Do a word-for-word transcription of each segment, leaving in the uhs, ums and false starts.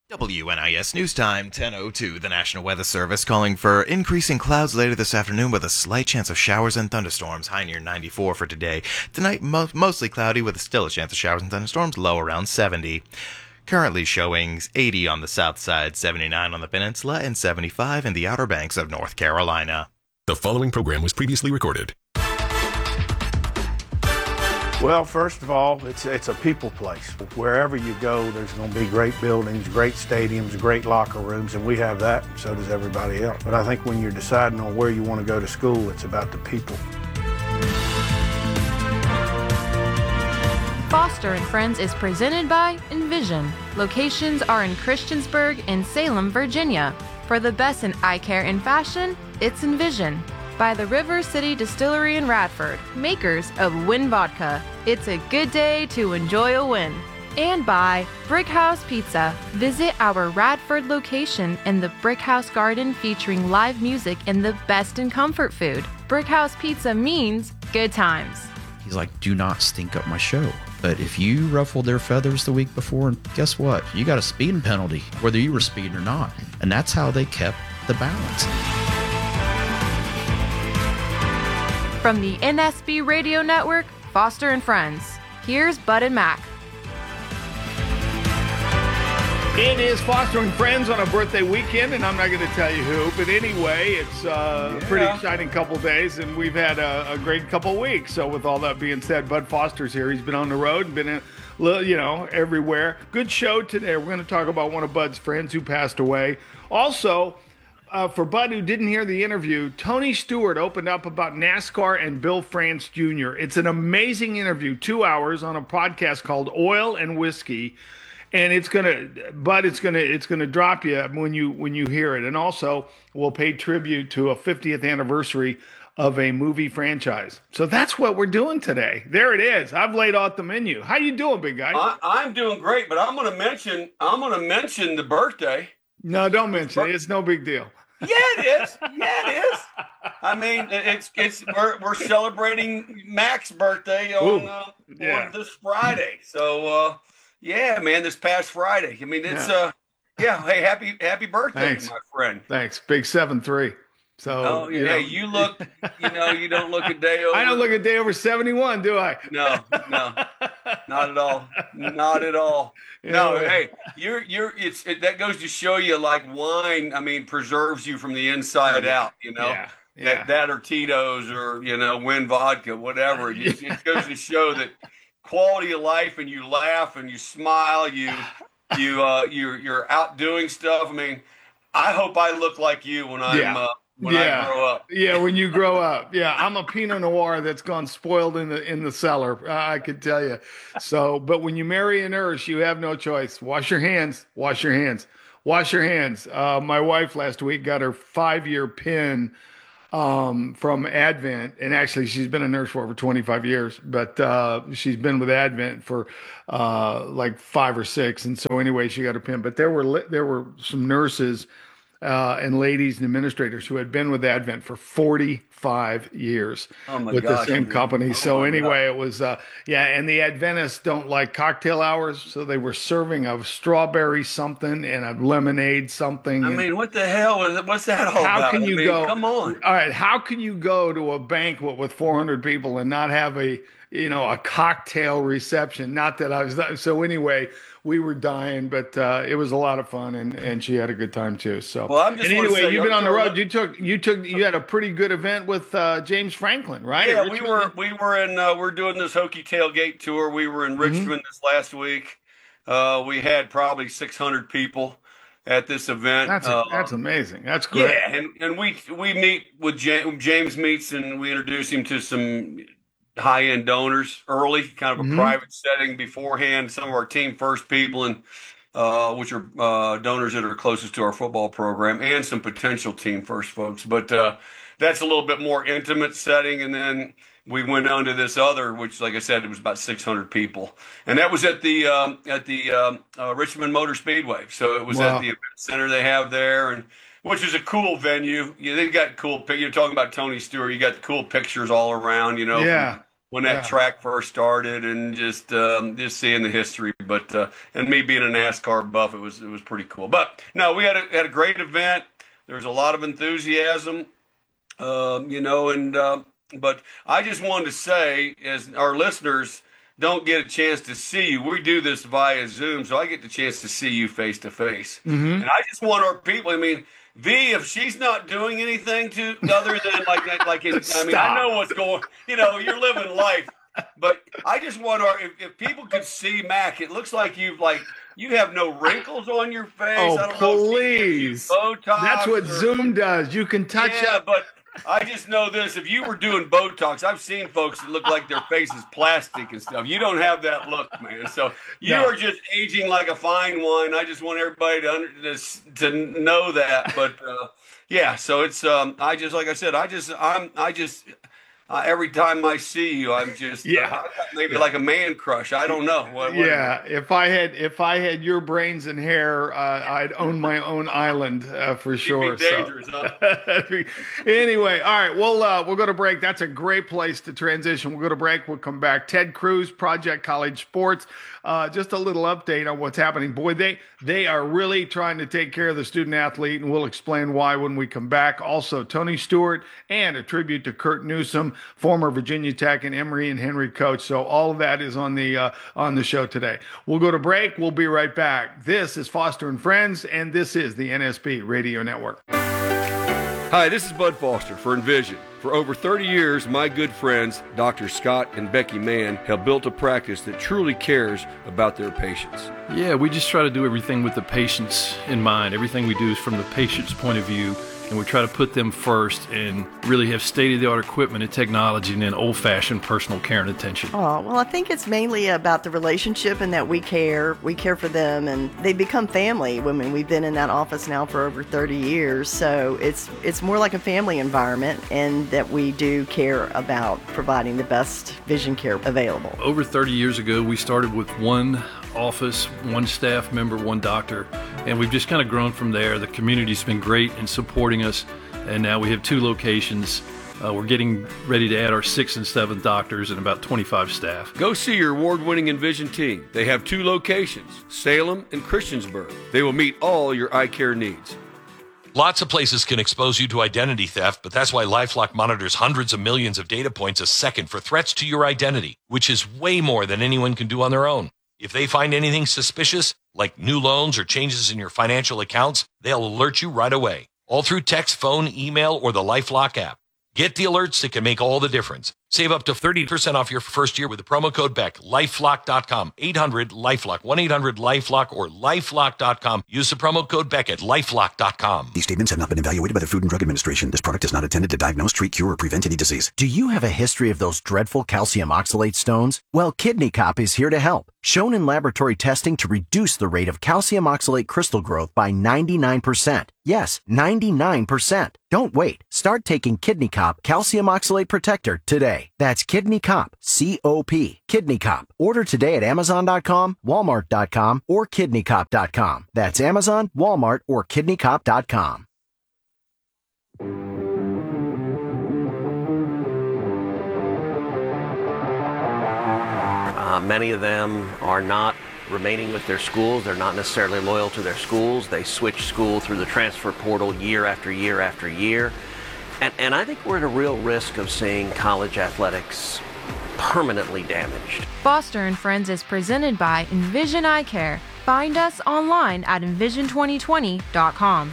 W N I S News Time, ten oh two. The National Weather Service calling for increasing clouds later this afternoon with a slight chance of showers and thunderstorms. High near ninety-four for today. Tonight, mo- mostly cloudy with still a chance of showers and thunderstorms, low around seventy. Currently showing eighty on the south side, seventy-nine on the peninsula, and seventy-five in the Outer Banks of North Carolina. The following program was previously recorded. Well, first of all, it's it's a people place. Wherever you go, there's going to be great buildings, great stadiums, great locker rooms, and we have that, and so does everybody else. But I think when you're deciding on where you want to go to school, it's about the people. Foster and Friends is presented by Envision. Locations are in Christiansburg and Salem, Virginia. For the best in eye care and fashion, it's Envision. By the River City Distillery in Radford, makers of Win Vodka. It's a good day to enjoy a win. And by Brick House Pizza. Visit our Radford location in the Brick House Garden featuring live music and the best in comfort food. Brick House Pizza means good times. He's like, do not stink up my show. But if you ruffled their feathers the week before, guess what? You got a speeding penalty, whether you were speeding or not. And that's how they kept the balance. From the N S B Radio Network, Foster and Friends, here's Bud and Mac. It is Foster and Friends on a birthday weekend, and I'm not going to tell you who, but anyway, it's uh, yeah. a pretty exciting couple days, and we've had a, a great couple weeks. So with all that being said, Bud Foster's here. He's been on the road and been, in, you know, everywhere. Good show today. We're going to talk about one of Bud's friends who passed away. Also, Uh, for Bud, who didn't hear the interview, Tony Stewart opened up about NASCAR and Bill France Junior It's an amazing interview, two hours on a podcast called Oil and Whiskey, and it's gonna, Bud, it's gonna, it's gonna drop you when you when you hear it. And also, we'll pay tribute to a fiftieth anniversary of a movie franchise. So that's what we're doing today. There it is. I've laid out the menu. How you doing, big guy? I, I'm doing great, but I'm gonna mention, I'm gonna mention the birthday. No, don't mention it. It's no big deal. Yeah, it is. Yeah, it is. I mean, it's it's we're we're celebrating Mac's birthday on, uh, yeah. on this Friday. So uh, yeah, man, this past Friday. I mean, it's yeah. uh, yeah. Hey, happy happy birthday, Thanks. my friend. Thanks, big seven three. So oh yeah, you, know. hey, you look. You know, you don't look a day over. I don't look a day over seventy-one, do I? No, no, not at all. Not at all. You no, know, hey, you're you're. It's it, that goes to show you, like wine. I mean, preserves you from the inside out. You know, yeah, yeah. that that or Tito's or you know, Win Vodka, whatever. It, just, it goes to show that quality of life, and you laugh and you smile. You you uh you're you're out doing stuff. I mean, I hope I look like you when I'm. Yeah. Uh, When yeah. I grow up. Yeah, when you grow up. Yeah, I'm a Pinot Noir that's gone spoiled in the in the cellar. Uh, I could tell you. So, but when you marry a nurse, you have no choice. Wash your hands. Wash your hands. Wash your hands. Uh, my wife last week got her five-year pin um, from Advent, and actually she's been a nurse for over twenty-five years, but uh, she's been with Advent for uh, like five or six. And so anyway, she got her pin. But there were there were some nurses. Uh, and ladies and administrators who had been with Advent for forty-five years oh my with gosh, the same man. company. Oh so my anyway, God. It was, uh, yeah, and the Adventists don't like cocktail hours, so they were serving a strawberry something and a lemonade something. I mean, what the hell is it? What's that all how about? can you I mean, go? Come on. All right, how can you go to a banquet with four hundred people and not have a, you know, a cocktail reception? Not that I was, so anyway, we were dying, but uh, it was a lot of fun, and, and she had a good time too. So, well, I'm just and anyway, say, you've been on the road. Look, you took, you took, you had a pretty good event with uh, James Franklin, right? Yeah, we were, we were in, uh, we're doing this Hokie Tailgate tour. We were in mm-hmm. Richmond this last week. Uh, we had probably six hundred people at this event. That's a, uh, that's amazing. That's great. Yeah, and and we we meet with James, James meets, and we introduce him to some high-end donors early, kind of a mm-hmm. private setting beforehand. Some of our team first people, and uh, which are uh, donors that are closest to our football program, and some potential team first folks. But uh, that's a little bit more intimate setting. And then we went on to this other, which, like I said, it was about six hundred people, and that was at the um, at the um, uh, Richmond Motor Speedway. So it was wow. at the event center they have there, and which is a cool venue. Yeah, they've got cool. You're talking about Tony Stewart. You got the cool pictures all around. You know, yeah. when Yeah. that track first started, and just um, just seeing the history. But uh, and me being a NASCAR buff, it was it was pretty cool. But no, we had a had a great event. There was a lot of enthusiasm, um, you know, and uh, but I just wanted to say, as our listeners don't get a chance to see you, we do this via Zoom, so I get the chance to see you face to face. And I just want our people. I mean, V, if she's not doing anything to other than like like in, I mean, I know what's going. You know, you're living life, but I just want our if, if people could see Mac, it looks like you've like you have no wrinkles on your face. Oh, I don't know if she gives you please. Botox That's what or- Zoom does. You can touch yeah, up. but I just know this. If you were doing Botox, I've seen folks that look like their face is plastic and stuff. You don't have that look, man. So you No. are just aging like a fine wine. I just want everybody to under, to, to know that. But uh, yeah, so it's um, I just like I said, I just I'm I just uh, every time I see you, I'm just Yeah. uh, maybe like a man crush. I don't know. What, what Yeah, if I had if I had your brains and hair, uh, I'd own my own island uh, for It'd sure. be dangerous, so. huh? Anyway, all right, we'll uh, we'll go to break. That's a great place to transition. We'll go to break. We'll come back. Ted Cruz, Project College Sports. Uh, just a little update on what's happening. Boy, they they are really trying to take care of the student athlete, and we'll explain why when we come back. Also, Tony Stewart and a tribute to Kurt Newsom, former Virginia Tech and Emory and Henry coach. So all of that is on the uh, on the show today. We'll go to break. We'll be right back. This is Foster and Friends, and this is the N S B Radio Network. Hi, this is Bud Foster for Envision. For over thirty years, my good friends, Doctor Scott and Becky Mann, have built a practice that truly cares about their patients. Yeah, we just try to do everything with the patients in mind. Everything we do is from the patient's point of view, and we try to put them first and really have state-of-the-art equipment and technology and then old-fashioned personal care and attention. Oh, well, I think it's mainly about the relationship and that we care. We care for them, and they become family. I mean, we've been in that office now for over thirty years, so it's it's more like a family environment, and that we do care about providing the best vision care available. Over thirty years ago, we started with one office, one staff member, one doctor, and we've just kind of grown from there. The community's been great in supporting us, and now we have two locations. Uh, we're getting ready to add our sixth and seventh doctors and about twenty-five staff. Go see your award-winning Envision team. They have two locations, Salem and Christiansburg. They will meet all your eye care needs. Lots of places can expose you to identity theft, but that's why LifeLock monitors hundreds of millions of data points a second for threats to your identity, which is way more than anyone can do on their own. If they find anything suspicious, like new loans or changes in your financial accounts, they'll alert you right away, all through text, phone, email, or the LifeLock app. Get the alerts that can make all the difference. Save up to thirty percent off your first year with the promo code BECK. lifelock dot com, eight hundred LifeLock, one eight hundred LifeLock, or lifelock dot com. Use the promo code BECK at lifelock dot com. These statements have not been evaluated by the Food and Drug Administration. This product is not intended to diagnose, treat, cure, or prevent any disease. Do you have a history of those dreadful calcium oxalate stones? Well, Kidney Cop is here to help. Shown in laboratory testing to reduce the rate of calcium oxalate crystal growth by ninety-nine percent. Yes, ninety-nine percent. Don't wait. Start taking Kidney Cop Calcium Oxalate Protector today. That's Kidney Cop, C O P, Kidney Cop. Order today at amazon dot com, walmart dot com, or kidney cop dot com. That's Amazon, Walmart, or kidney cop dot com. Uh, many of them are not remaining with their schools. They're not necessarily loyal to their schools. They switch school through the transfer portal year after year after year. And, and I think we're at a real risk of seeing college athletics permanently damaged. Foster and Friends is presented by Envision Eye Care. Find us online at envision twenty twenty dot com.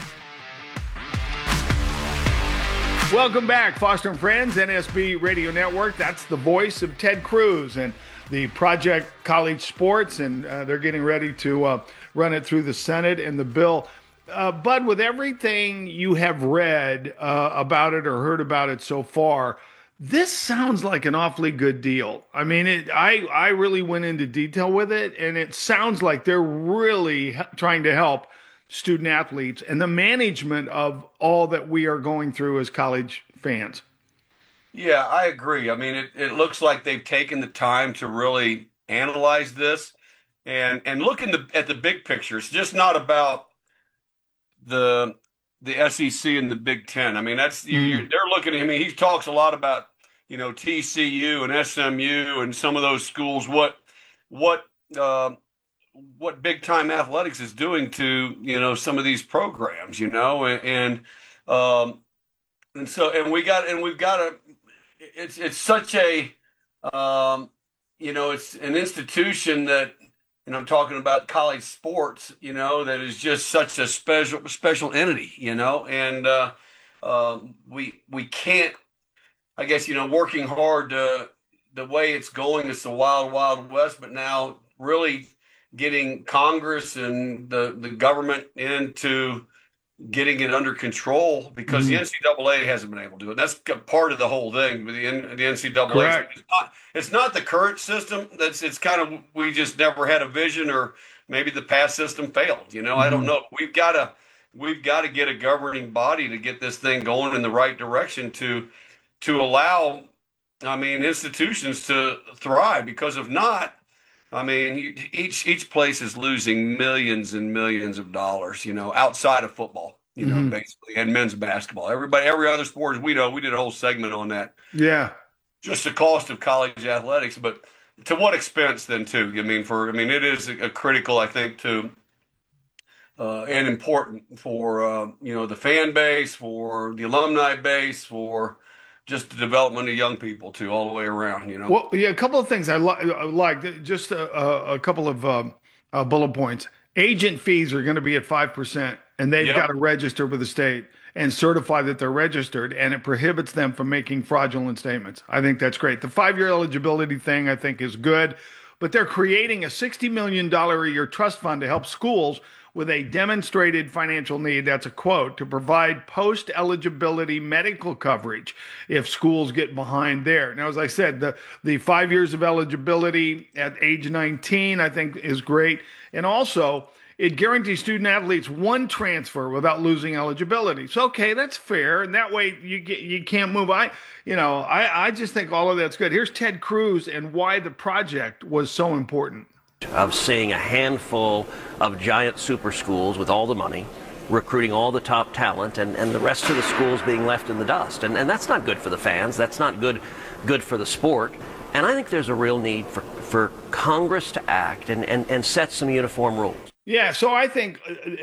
Welcome back, Foster and Friends, N S B Radio Network. That's the voice of Ted Cruz and the Project College Sports, and uh, they're getting ready to uh, run it through the Senate and the bill. Uh, Bud, with everything you have read uh, about it or heard about it so far, this sounds like an awfully good deal. I mean, it, I, I really went into detail with it, and it sounds like they're really trying to help student athletes and the management of all that we are going through as college fans. Yeah, I agree. I mean, it, it looks like they've taken the time to really analyze this and and look in the, at the big picture. It's just not about the the S E C and the Big Ten. I mean, that's mm. you, they're looking at. I mean, he talks a lot about you know, T C U and S M U and some of those schools, what what uh, what big time athletics is doing to, you know, some of these programs, you know, and and, um, and so and we got and we've got a it's it's such a um, you know, it's an institution that, and I'm talking about college sports, you know, that is just such a special special entity, you know, and uh, uh, we we can't, I guess, you know, working hard to, the way it's going, it's the wild, wild west, but now really getting Congress and the, the government into getting it under control, because mm-hmm. the N C double A hasn't been able to do it. That's part of the whole thing with the, the N C double A. It's not, it's not the current system. That's it's kind of, we just never had a vision, or maybe the past system failed. You know, mm-hmm. I don't know. We've got to we've got to get a governing body to get this thing going in the right direction to to allow, I mean, institutions to thrive. Because if not, I mean, each each place is losing millions and millions of dollars, you know, outside of football, you know, mm-hmm. basically, and men's basketball. Everybody, every other sport, as we know, we did a whole segment on that. Yeah. Just the cost of college athletics, but to what expense then, too? I mean, for, I mean, it is a, a critical, I think, to, uh, and important for, uh, you know, the fan base, for the alumni base, for just the development of young people too, all the way around, you know. Well, yeah, a couple of things I li- like. Just a, a couple of um, uh, bullet points. Agent fees are going to be at five percent, and they've yep. got to register with the state and certify that they're registered, and it prohibits them from making fraudulent statements. I think that's great. The five-year eligibility thing, I think, is good, but they're creating a sixty million dollars a year trust fund to help schools with a demonstrated financial need, that's a quote, to provide post-eligibility medical coverage if schools get behind there. Now, as I said, the, the five years of eligibility at age nineteen, I think, is great. And also, it guarantees student athletes one transfer without losing eligibility. So, okay, that's fair. And that way you get, you can't move. I, you know, I, I just think all of that's good. Here's Ted Cruz and why the project was so important. Of seeing a handful of giant super schools with all the money, recruiting all the top talent, and, and the rest of the schools being left in the dust. And, and that's not good for the fans. That's not good good for the sport. And I think there's a real need for, for Congress to act and, and, and set some uniform rules. Yeah, so I think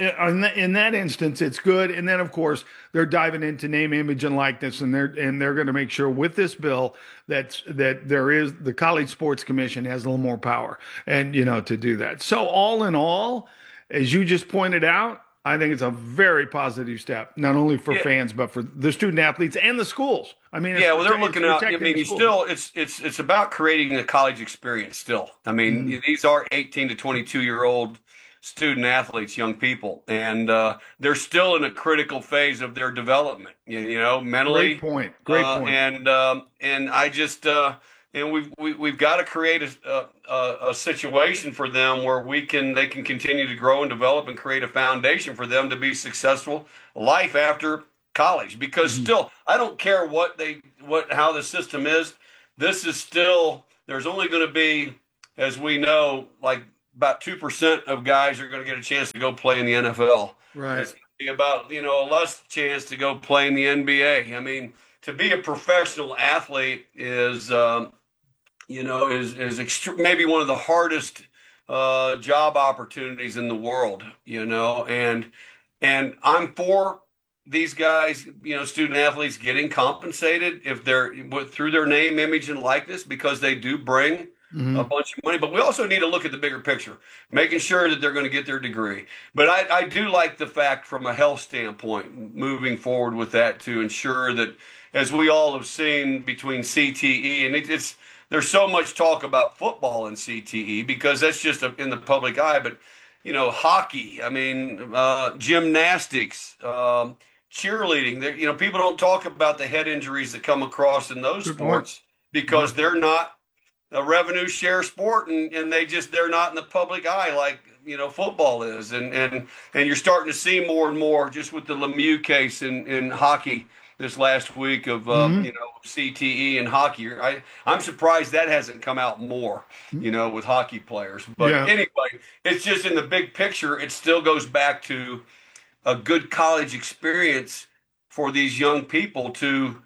in that instance, it's good. And then, of course, they're diving into name, image, and likeness, and they're and they're going to make sure with this bill that that there is the College Sports Commission has a little more power, and you know, to do that. So all in all, as you just pointed out, I think it's a very positive step, not only for yeah. fans but for the student athletes and the schools. I mean, yeah, well, they're looking out. I mean, you still, it's it's it's about creating a college experience. Still, I mean, mm-hmm. these are eighteen to twenty-two year old student athletes, young people, and uh, they're still in a critical phase of their development, you, you know, mentally. Great point. Great uh, point. And um, and I just uh, and we've we, we've got to create a, a a situation for them where we can they can continue to grow and develop and create a foundation for them to be successful life after college. Because mm-hmm. still, I don't care what they what how the system is. This is still, there's only going to be, as we know, like about two percent of guys are going to get a chance to go play in the N F L. Right. It's going to be about, you know, a less chance to go play in the N B A. I mean, to be a professional athlete is, um, you know, is, is extre- maybe one of the hardest uh, job opportunities in the world, you know, and, and I'm for these guys, you know, student athletes getting compensated if they're through their name, image, and likeness, because they do bring Mm-hmm. a bunch of money. But we also need to look at the bigger picture, making sure that they're going to get their degree. But I, I do like the fact, from a health standpoint, moving forward with that, to ensure that, as we all have seen between C T E, and it, it's there's so much talk about football and C T E because that's just a, in the public eye, but, you know, hockey, I mean, uh, gymnastics, um, cheerleading, you know, people don't talk about the head injuries that come across in those Good sports point. because they're not a revenue share sport, and, and they just, they're not in the public eye like, you know, football is. And, and, and you're starting to see more and more, just with the Lemieux case in, in hockey this last week of, um, mm-hmm. you know, C T E and hockey. I, I'm surprised that hasn't come out more, you know, with hockey players. But yeah. anyway, it's just, in the big picture, it still goes back to a good college experience for these young people to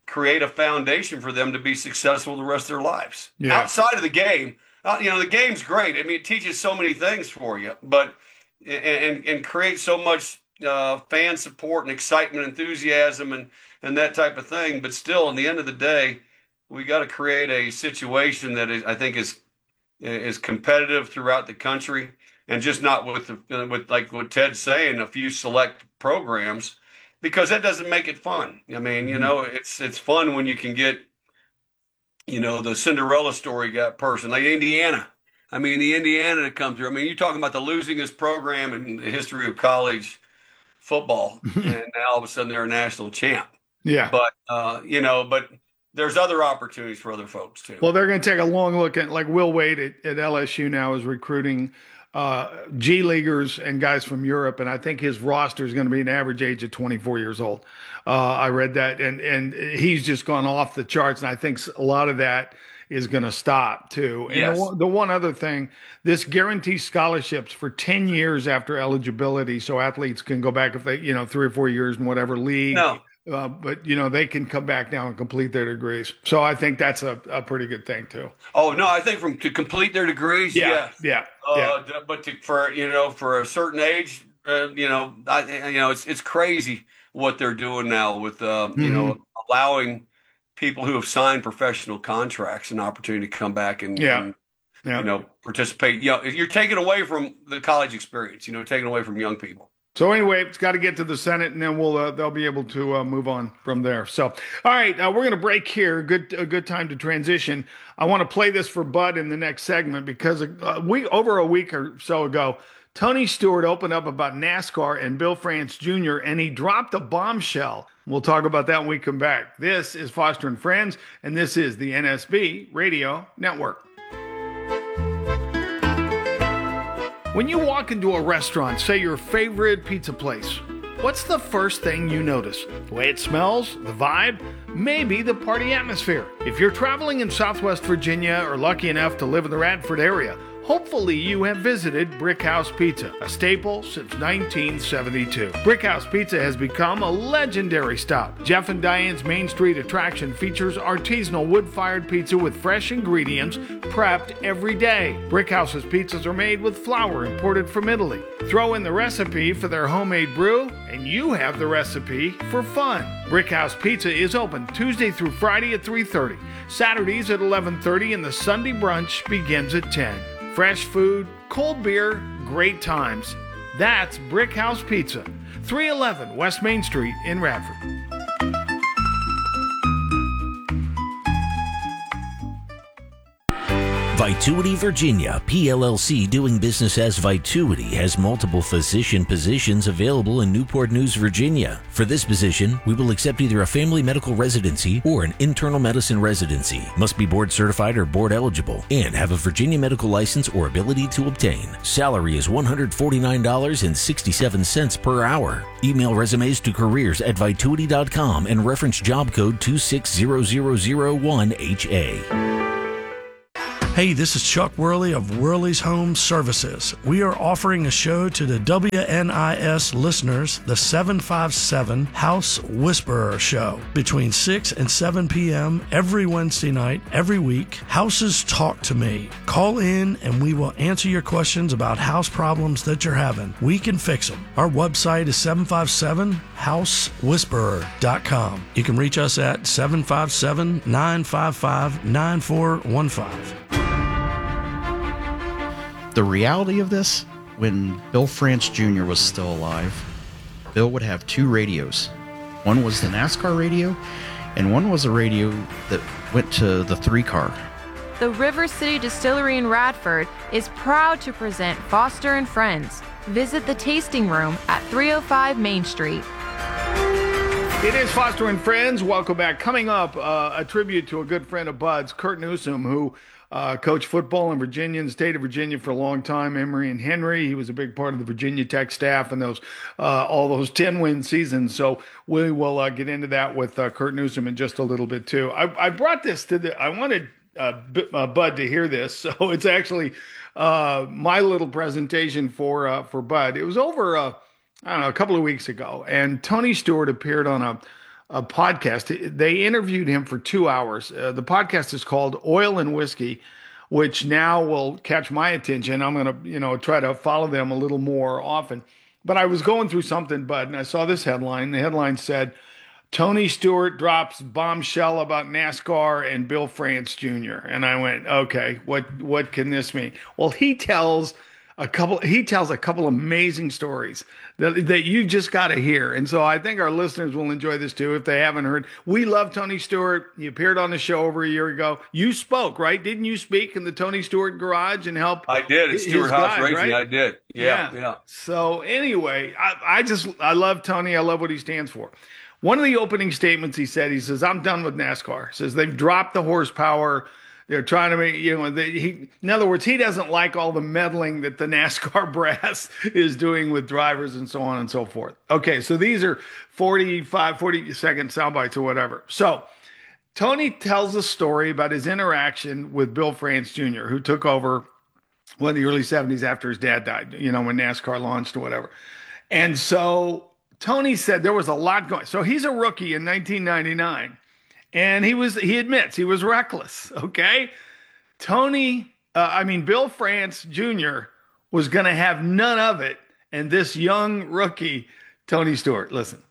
create a foundation for them to be successful the rest of their lives. Yeah. Outside of the game, uh, you know, the game's great. I mean, it teaches so many things for you, but and and creates so much uh, fan support and excitement, enthusiasm, and and that type of thing. But still, in the end of the day, we got to create a situation that is, I think, is is competitive throughout the country, and just not with the, with like what Ted's saying, a few select programs. Because that doesn't make it fun. I mean, you know, it's it's fun when you can get, you know, the Cinderella story got person like Indiana. I mean, the Indiana that come through. I mean, you're talking about the losingest program in the history of college football, and now all of a sudden they're a national champ. Yeah. But uh, you know, but there's other opportunities for other folks too. Well, they're going to take a long look at, like Will Wade at, at L S U now is recruiting uh, G leaguers and guys from Europe. And I think his roster is going to be an average age of twenty-four years old. Uh, I read that, and, and he's just gone off the charts. And I think a lot of that is going to stop too. And Yes. the, one- the one other thing, this guarantees scholarships for ten years after eligibility. So athletes can go back if they, you know, three or four years in whatever league. No. Uh, but, you know, they can come back now and complete their degrees. So I think that's a, a pretty good thing too. Oh no, I think from to complete their degrees, Yeah, yes. yeah, Uh, yeah. d- But to, for you know, for a certain age, uh, you know, I, you know, it's it's crazy what they're doing now with uh, you know, allowing people who have signed professional contracts an opportunity to come back and, Yeah. and, Yeah. you know, participate. You know, you're taking away from the college experience. You know, taking away from young people. So anyway, it's got to get to the Senate, and then we'll uh, they'll be able to uh, move on from there. So, all right, uh, we're going to break here. Good, a good time to transition. I want to play this for Bud in the next segment because uh, we over a week or so ago, Tony Stewart opened up about NASCAR and Bill France Junior, and he dropped a bombshell. We'll talk about that when we come back. This is Foster and Friends, and this is the N S B Radio Network. When you walk into a restaurant, say your favorite pizza place, what's the first thing you notice? The way it smells, the vibe, maybe the party atmosphere. If you're traveling in Southwest Virginia or lucky enough to live in the Radford area, hopefully you have visited Brickhouse Pizza, a staple since nineteen seventy-two. Brickhouse Pizza has become a legendary stop. Jeff and Diane's Main Street attraction features artisanal wood-fired pizza with fresh ingredients prepped every day. Brickhouse's pizzas are made with flour imported from Italy. Throw in the recipe for their homemade brew, and you have the recipe for fun. Brickhouse Pizza is open Tuesday through Friday at three thirty, Saturdays at eleven thirty, and the Sunday brunch begins at ten. Fresh food, cold beer, great times. That's Brickhouse Pizza, three eleven West Main Street in Radford. Vituity Virginia, P L L C doing business as Vituity, has multiple physician positions available in Newport News, Virginia. For this position, we will accept either a family medical residency or an internal medicine residency. Must be board certified or board eligible and have a Virginia medical license or ability to obtain. Salary is one hundred forty-nine dollars and sixty-seven cents per hour. Email resumes to careers at vituity dot com and reference job code two six zero zero zero one H A. Hey, this is Chuck Worley of Worley's Home Services. We are offering a show to the W N I S listeners, the seven five seven House Whisperer Show, between six and seven p.m. every Wednesday night, every week. Houses talk to me. Call in and we will answer your questions about house problems that you're having. We can fix them. Our website is seven five seven house whisperer dot com. You can reach us at seven five seven, nine five five, nine four one five. The reality of this, when Bill France Junior was still alive, Bill would have two radios. One was the NASCAR radio, and one was a radio that went to the three car. The River City Distillery in Radford is proud to present Foster and Friends. Visit the tasting room at three oh five Main Street. It is Foster and Friends. Welcome back. Coming up, uh, a tribute to a good friend of Bud's, Kurt Newsom, who uh, coached football in Virginia, in the state of Virginia for a long time. Emory and Henry. He was a big part of the Virginia Tech staff and those uh, all those ten-win seasons. So we will uh, get into that with uh, Kurt Newsom in just a little bit too. I, I brought this to the. I wanted uh, B- uh, Bud to hear this, so it's actually uh, my little presentation for uh, for Bud. It was over. Uh, I don't know, a couple of weeks ago, and Tony Stewart appeared on a a podcast. They interviewed him for two hours. Uh, the podcast is called Oil and Whiskey, which now will catch my attention. I'm going to, you know, try to follow them a little more often. But I was going through something, Bud, and I saw this headline. The headline said, Tony Stewart drops bombshell about NASCAR and Bill France Junior And I went, okay, what what can this mean? Well, he tells a couple he tells a couple amazing stories that, that you just got to hear. And so I think our listeners will enjoy this too if they haven't heard. We love Tony Stewart. He appeared on the show over a year ago. You spoke, right? Didn't you speak in the Tony Stewart garage and help? I did. It's Stewart House Racing. Right? I did. Yeah, yeah. yeah. So anyway, I, I just I love Tony. I love what he stands for. One of the opening statements he said, he says, I'm done with NASCAR. He says they've dropped the horsepower. They're trying to make, you know, they, he, in other words, he doesn't like all the meddling that the NASCAR brass is doing with drivers and so on and so forth. Okay, so these are forty-five, forty second sound bites or whatever. So Tony tells a story about his interaction with Bill France Junior, who took over well, in the early seventies after his dad died, you know, when NASCAR launched or whatever. And so Tony said there was a lot going. So he's a rookie in nineteen ninety-nine, and he was he admits he was reckless. Okay, Tony, uh, I mean Bill France Junior was going to have none of it, and this young rookie, Tony Stewart, listen.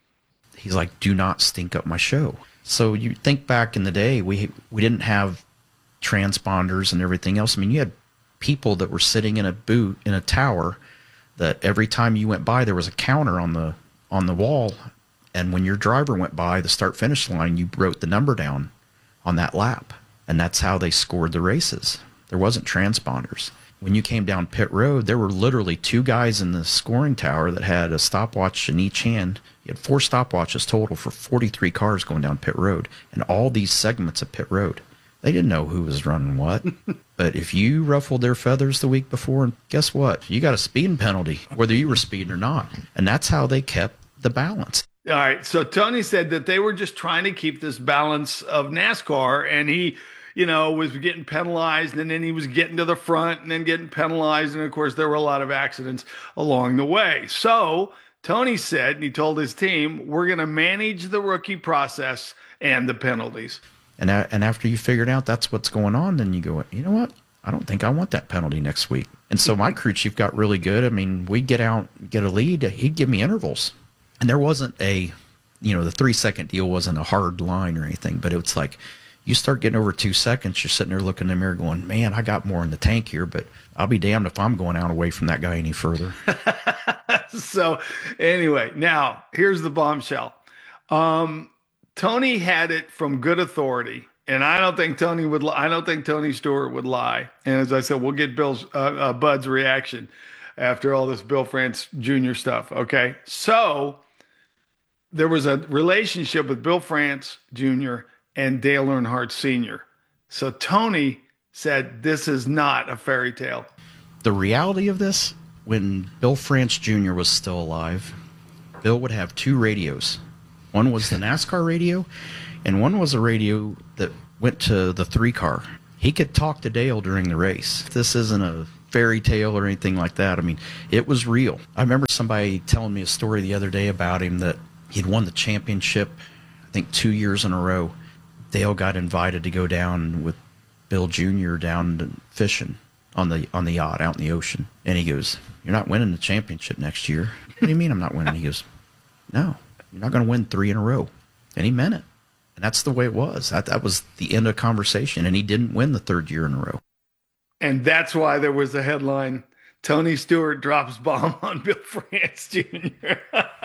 He's like, "Do not stink up my show." So you think back in the day, we we didn't have transponders and everything else. I mean, you had people that were sitting in a boot in a tower that every time you went by, there was a counter on the on the wall, and when your driver went by the start finish line, you wrote the number down on that lap, and that's how they scored the races. There wasn't transponders. When you came down pit road, there were literally two guys in the scoring tower that had a stopwatch in each hand. You had four stopwatches total for forty-three cars going down pit road, and all these segments of pit road. They didn't know who was running what. But if you ruffled their feathers the week before, guess what? You got a speeding penalty, whether you were speeding or not. And that's how they kept the balance. All right. So Tony said that they were just trying to keep this balance of NASCAR, and he, you know, was getting penalized, and then he was getting to the front and then getting penalized. And of course, there were a lot of accidents along the way. So Tony said, and he told his team, we're going to manage the rookie process and the penalties. And and after you figured out that's what's going on, then you go, you know what? I don't think I want that penalty next week. And so my crew chief got really good. I mean, we'd get out, get a lead. He'd give me intervals. And there wasn't a, you know, the three-second deal wasn't a hard line or anything. But it's like you start getting over two seconds, you're sitting there looking in the mirror going, man, I got more in the tank here. But I'll be damned if I'm going out away from that guy any further. So anyway, now here's the bombshell. Um Tony had it from good authority, and I don't think Tony would. I don't think Tony Stewart would lie. And as I said, we'll get Bill's uh, uh, Bud's reaction after all this Bill France Junior stuff. Okay, so there was a relationship with Bill France Junior and Dale Earnhardt Senior So Tony said, "This is not a fairy tale." The reality of this, when Bill France Junior was still alive, Bill would have two radios. One was the NASCAR radio, and one was a radio that went to the three car. He could talk to Dale during the race. This isn't a fairy tale or anything like that. I mean, it was real. I remember somebody telling me a story the other day about him that he'd won the championship, I think two years in a row. Dale got invited to go down with Bill Junior down fishing on the on the yacht out in the ocean. And he goes, "You're not winning the championship next year." "What do you mean I'm not winning?" He goes, "No. You're not going to win three in a row." And he meant it. And that's the way it was. That, that was the end of conversation. And he didn't win the third year in a row. And that's why there was a headline, Tony Stewart drops bomb on Bill France Junior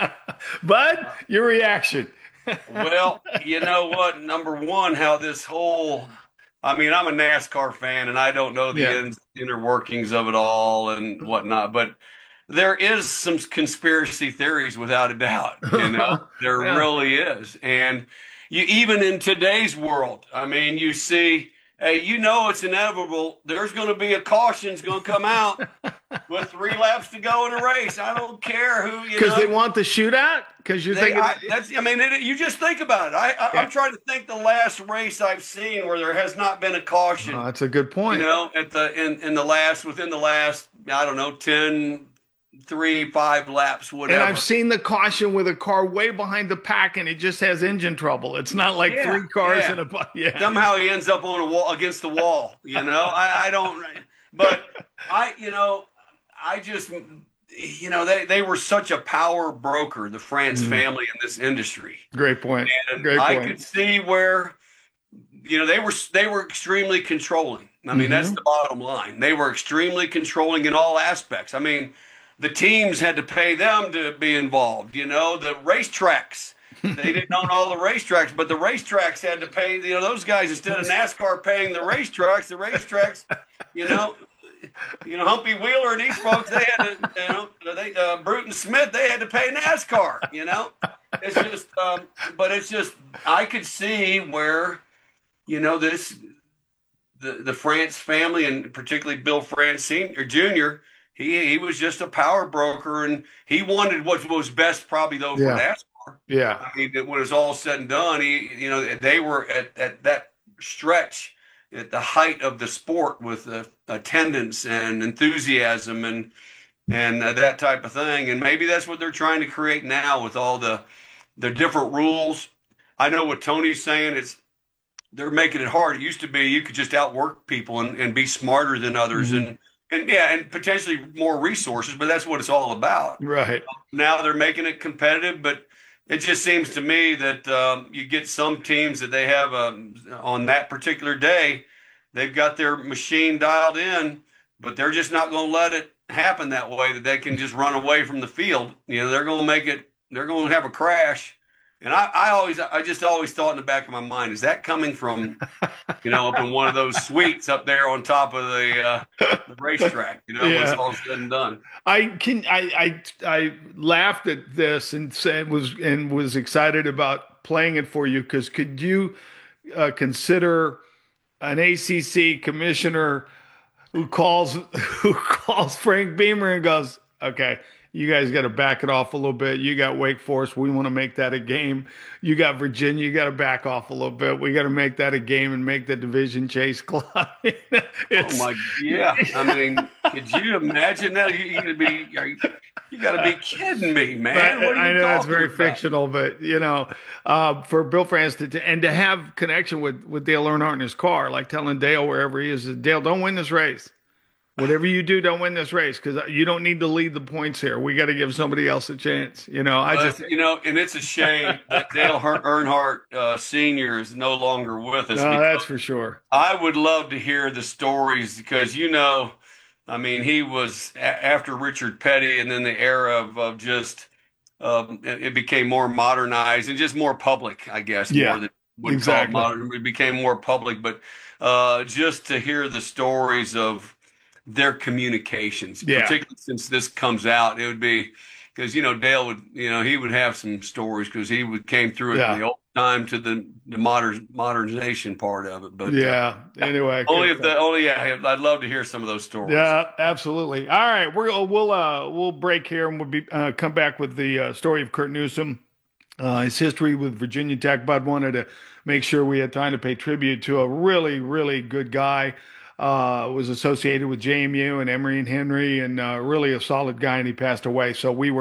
Bud, your reaction. Well, you know what? Number one, how this whole, I mean, I'm a NASCAR fan, and I don't know the Yeah. ins, inner workings of it all and whatnot, but there is some conspiracy theories without a doubt. You know, there Yeah. really is. And you, even in today's world, I mean, you see, hey, you know, it's inevitable. There's going to be a caution's going to come out with three laps to go in a race. I don't care who, you know. Because they want the shootout? Because you're They, thinking. I, that's, I mean, it, you just think about it. I, I, Yeah. I'm trying to think the last race I've seen where there has not been a caution. Oh, that's a good point. You know, at the in, in the last within the last I don't know ten three, five laps, whatever. And I've seen the caution with a car way behind the pack, and it just has engine trouble. It's not like Yeah, three cars yeah. in a bu- yeah. Somehow he ends up on a wall against the wall. You know, I, I don't. But I, you know, I just, you know, they they were such a power broker, the France Mhm. family in this industry. Great point. And Great I point. could see where, you know, they were they were extremely controlling. I mean, that's Mhm. the bottom line. They were extremely controlling in all aspects. I mean, the teams had to pay them to be involved. You know, the racetracks. They didn't own all the racetracks, but the racetracks had to pay. You know, those guys, instead of NASCAR paying the racetracks, the racetracks, you know, you know, Humpy Wheeler and these folks, they had to, you know, they uh, Bruton Smith, they had to pay NASCAR. You know, it's just, um, but it's just, I could see where, you know, this the the France family, and particularly Bill France Senior Junior He he was just a power broker, and he wanted what was best, probably though, for Yeah. NASCAR. Yeah. I mean, when it was all said and done, he, you know, they were at, at that stretch at the height of the sport with uh, attendance and enthusiasm and and uh, that type of thing. And maybe that's what they're trying to create now with all the the different rules. I know what Tony's saying. It's they're making it hard. It used to be you could just outwork people and, and be smarter than others, Mhm. and and yeah, and potentially more resources. But that's what it's all about. Right. Now they're making it competitive, but it just seems to me that um, you get some teams that they have um, on that particular day, they've got their machine dialed in, but they're just not going to let it happen that way, that they can just run away from the field. You know, they're going to make it, they're going to have a crash. And I, I always, I just always thought in the back of my mind, is that coming from, you know, up in one of those suites up there on top of the, uh, the racetrack, you know, when it's Yeah. all said and done. I can I, I I laughed at this and said was and was excited about playing it for you, because could you uh, consider an A C C commissioner who calls who calls Frank Beamer and goes, okay, you guys got to back it off a little bit. You got Wake Forest. We want to make that a game. You got Virginia. You got to back off a little bit. We got to make that a game and make the division chase club. Oh my, yeah. I mean, could you imagine that? You, you gotta be, are you, you gotta be kidding me, man. What are I you know that's talking very about? fictional, but you know, uh, for Bill France to, to and to have connection with with Dale Earnhardt in his car, like telling Dale wherever he is, Dale, don't win this race. Whatever you do, don't win this race, because you don't need to lead the points here. We got to give somebody else a chance. You know, I But, just you know, and it's a shame that Dale Earn- Earnhardt uh, Senior is no longer with us. no, because that's for sure. I would love to hear the stories, because, you know, I mean, he was a- after Richard Petty, and then the era of, of just um, it, it became more modernized and just more public, I guess. Yeah, more than would exactly. call it modern. It became more public, but uh, just to hear the stories of their communications, Yeah. particularly since this comes out, it would be because, you know, Dale would, you know, he would have some stories because he would came through it Yeah. from the old time to the, the modern modernization part of it. But uh, Yeah. Anyway, only good if the only yeah, I'd love to hear some of those stories. Yeah, absolutely. All right, we're we'll uh we'll break here and we'll be uh, come back with the uh, story of Kurt Newsom, uh, his history with Virginia Tech. Bud wanted to make sure we had time to pay tribute to a really really good guy. Uh, was associated with J M U and Emory and Henry, and uh, really a solid guy, and he passed away. So we were.